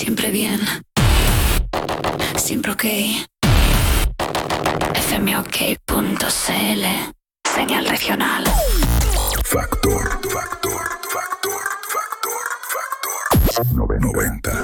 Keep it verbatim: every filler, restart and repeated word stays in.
Siempre bien. Siempre ok. F M O K punto C L. Señal regional. Factor, factor, factor, factor, factor. noventa.